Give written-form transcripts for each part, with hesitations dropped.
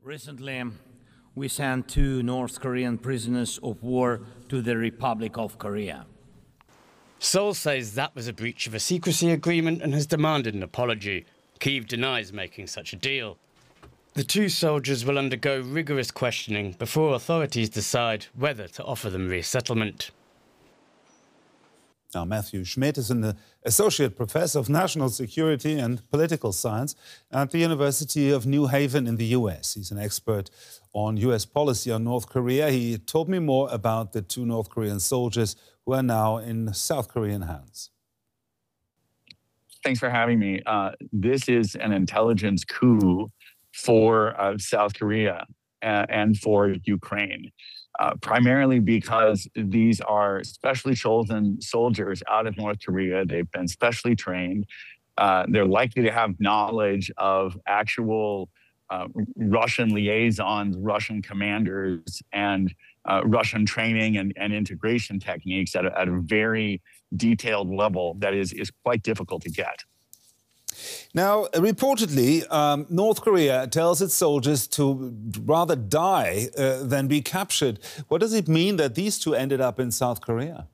Recently, we sent 2 North Korean prisoners of war to the Republic of Korea. Seoul says that was a breach of a secrecy agreement and has demanded an apology. Kyiv denies making such a deal. The 2 soldiers will undergo rigorous questioning before authorities decide whether to offer them resettlement. Now, Matthew Schmidt is an associate professor of national security and political science at the University of New Haven in the US. He's an expert on US policy on North Korea. He told me more about the 2 North Korean soldiers who are now in South Korean hands. Thanks for having me. This is an intelligence coup for South Korea and for Ukraine. Primarily because these are specially chosen soldiers out of North Korea. They've been specially trained. They're likely to have knowledge of actual Russian liaisons, Russian commanders, and Russian training and integration techniques at a very detailed level that is quite difficult to get. Now, reportedly, North Korea tells its soldiers to rather die than be captured. What does it mean that these 2 ended up in South Korea?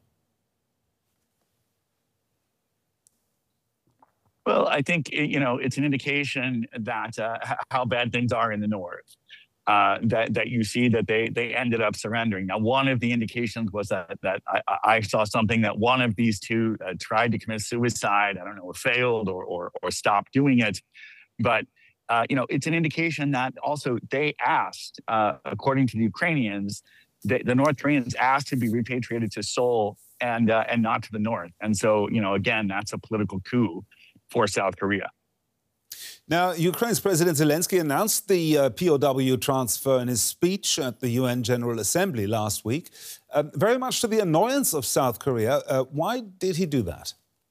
Well, I think, it's an indication that how bad things are in the North. That you see that they ended up surrendering. Now, one of the indications was that I saw something that one of these 2 tried to commit suicide. I don't know, failed or stopped doing it. But, it's an indication that also they asked, according to the Ukrainians, the North Koreans asked to be repatriated to Seoul and not to the North. And so, again, that's a political coup for South Korea. Now, Ukraine's President Zelensky announced the POW transfer in his speech at the UN General Assembly last week, very much to the annoyance of South Korea. Why did he do that?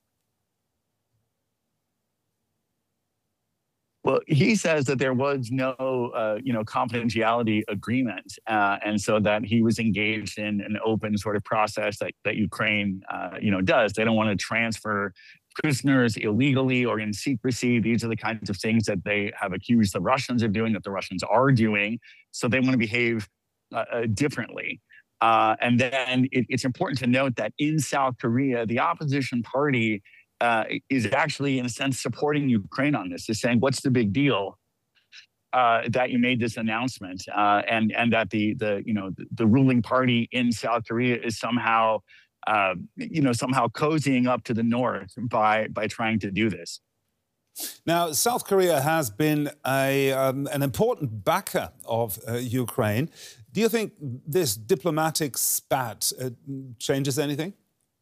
Well, he says that there was no, confidentiality agreement, and so that he was engaged in an open sort of process that Ukraine, does. They don't want to transfer prisoners illegally or in secrecy. These are the kinds of things that they have accused the Russians of doing, that the Russians are doing. So they want to behave differently. And then it's important to note that in South Korea, the opposition party is actually, in a sense, supporting Ukraine on this. They're saying, what's the big deal that you made this announcement? And that the ruling party in South Korea is somehow somehow cozying up to the North by trying to do this. Now, South Korea has been an important backer of Ukraine. Do you think this diplomatic spat changes anything?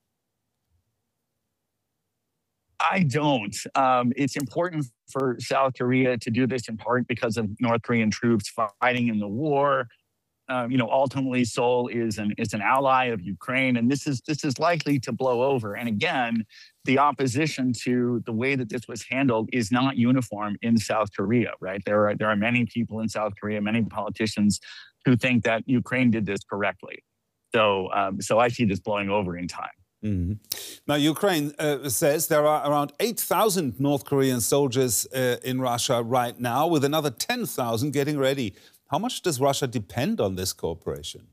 I don't. It's important for South Korea to do this in part because of North Korean troops fighting in the war. Ultimately, Seoul is an ally of Ukraine, and this is likely to blow over. And again, the opposition to the way that this was handled is not uniform in South Korea, right? There are many people in South Korea, many politicians who think that Ukraine did this correctly. So I see this blowing over in time. Mm-hmm. Now, Ukraine says there are around 8,000 North Korean soldiers in Russia right now, with another 10,000 getting ready. How much does Russia depend on this cooperation?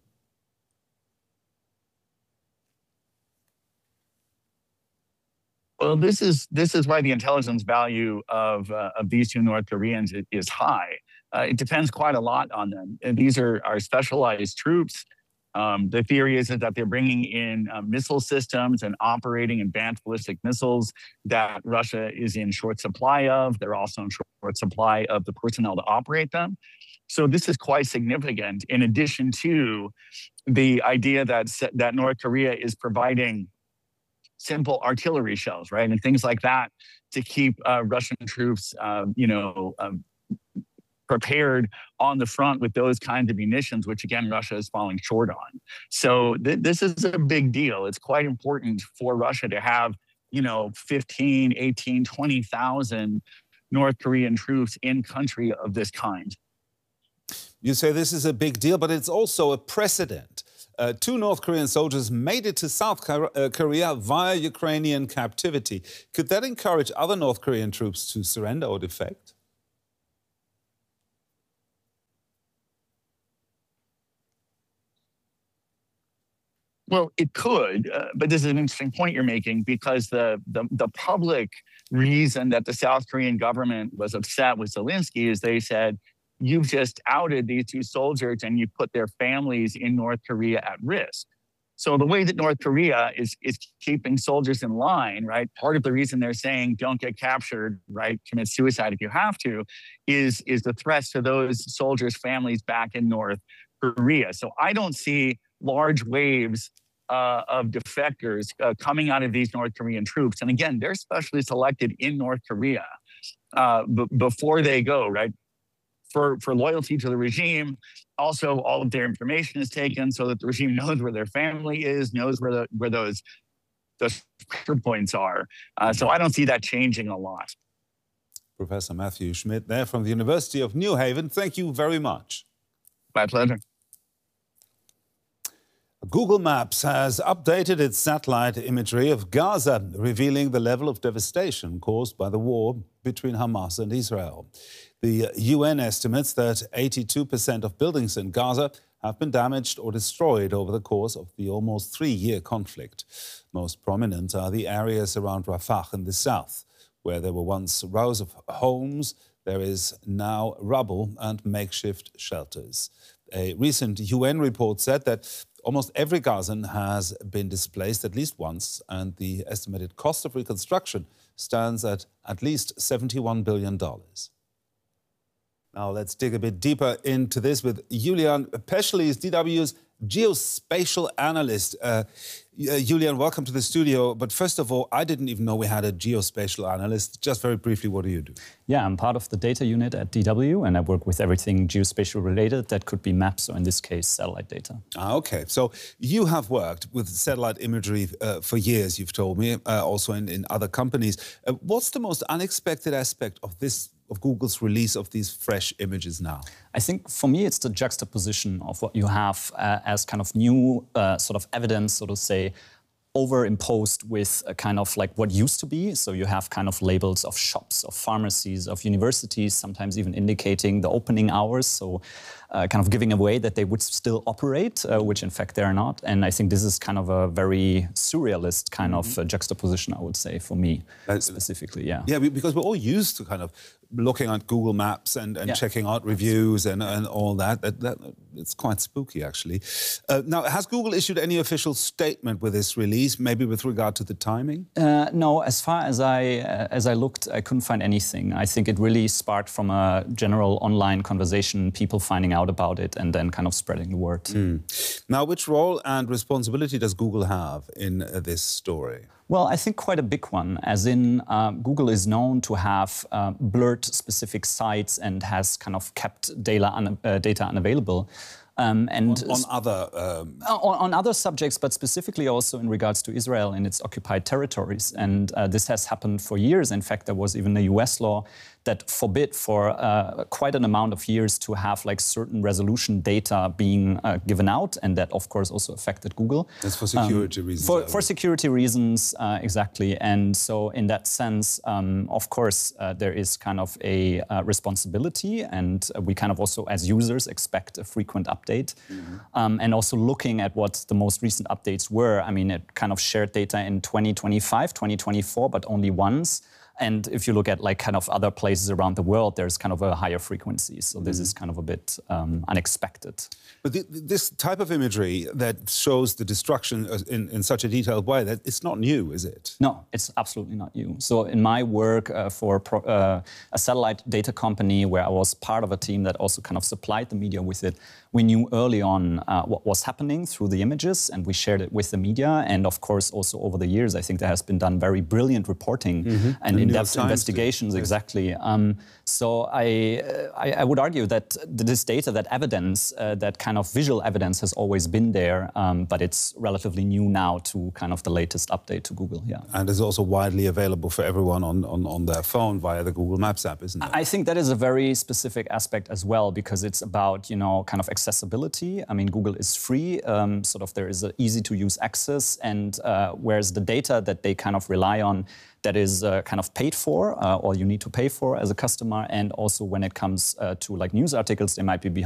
Well, this is why the intelligence value of these 2 North Koreans is high. It depends quite a lot on them. And these are specialized troops. The theory is that they're bringing in missile systems and operating advanced ballistic missiles that Russia is in short supply of. They're also in short supply of the personnel to operate them. So this is quite significant, in addition to the idea that North Korea is providing simple artillery shells, right, and things like that to keep Russian troops, prepared on the front with those kinds of munitions, which again, Russia is falling short on. So this is a big deal. It's quite important for Russia to have, 15, 18, 20,000 North Korean troops in country of this kind. You say this is a big deal, but it's also a precedent. 2 North Korean soldiers made it to South Korea via Ukrainian captivity. Could that encourage other North Korean troops to surrender or defect? Well, it could, but this is an interesting point you're making, because the public reason that the South Korean government was upset with Zelensky is they said, you've just outed these two soldiers and you put their families in North Korea at risk. So the way that North Korea is keeping soldiers in line, right? Part of the reason they're saying don't get captured, right? Commit suicide if you have to, is the threats to those soldiers' families back in North Korea. So I don't see large waves of defectors coming out of these North Korean troops. And again, they're specially selected in North Korea before they go, right? For loyalty to the regime. Also, all of their information is taken so that the regime knows where their family is, knows where those pressure points are. So I don't see that changing a lot. Professor Matthew Schmidt there from the University of New Haven. Thank you very much. My pleasure. Google Maps has updated its satellite imagery of Gaza, revealing the level of devastation caused by the war between Hamas and Israel. The UN estimates that 82% of buildings in Gaza have been damaged or destroyed over the course of the almost 3-year conflict. Most prominent are the areas around Rafah in the south, where there were once rows of homes. There is now rubble and makeshift shelters. A recent UN report said that almost every Gazan has been displaced at least once, and the estimated cost of reconstruction stands at least $71 billion. Now let's dig a bit deeper into this with Julian Peschel, DW's geospatial analyst. Julian, welcome to the studio. But first of all, I didn't even know we had a geospatial analyst. Just very briefly, what do you do? Yeah, I'm part of the data unit at DW, and I work with everything geospatial related. That could be maps, or in this case, satellite data. Okay, so you have worked with satellite imagery for years, you've told me, also in other companies. What's the most unexpected aspect of Google's release of these fresh images now? I think for me, it's the juxtaposition of what you have as kind of new sort of evidence, so to say, overimposed with a kind of like what used to be. So you have kind of labels of shops, of pharmacies, of universities, sometimes even indicating the opening hours. So kind of giving away that they would still operate, which in fact they're not. And I think this is kind of a very surrealist kind of juxtaposition, I would say, for me specifically, yeah. Yeah, because we're all used to kind of looking at Google Maps and checking out reviews and all that. It's quite spooky, actually. Now, has Google issued any official statement with this release, maybe with regard to the timing? No, as far as I looked, I couldn't find anything. I think it really sparked from a general online conversation, people finding out about it and then kind of spreading the word. Now, which role and responsibility does Google have in this story? Well, I think quite a big one, as in Google is known to have blurred specific sites and has kind of kept data unavailable. And on other subjects, but specifically also in regards to Israel and its occupied territories. And this has happened for years. In fact, there was even a US law that forbid for quite an amount of years to have like certain resolution data being given out. And that, of course, also affected Google. That's for security reasons. For security reasons, exactly. And so in that sense, of course, there is kind of a responsibility. And we kind of also, as users, expect a frequent update. And also looking at what the most recent updates were. I mean, it kind of shared data in 2025, 2024, but only once. And if you look at like kind of other places around the world, there's kind of a higher frequency. So this is kind of a bit unexpected. But this type of imagery that shows the destruction in such a detailed way, that it's not new, is it? No, it's absolutely not new. So in my work for a satellite data company where I was part of a team that also kind of supplied the media with it, we knew early on what was happening through the images, and we shared it with the media. And of course, also over the years, I think there has been done very brilliant reporting and in-depth investigations. Exactly. So I would argue that this data, that evidence, that kind of visual evidence has always been there, but it's relatively new now to kind of the latest update to Google. Yeah. And it's also widely available for everyone on their phone via the Google Maps app, isn't it? I think that is a very specific aspect as well, because it's about, kind of accessibility. I mean, Google is free, sort of there is an easy to use access, and whereas the data that they kind of rely on, that is kind of paid for, or you need to pay for as a customer. And also when it comes to like news articles, they might be behind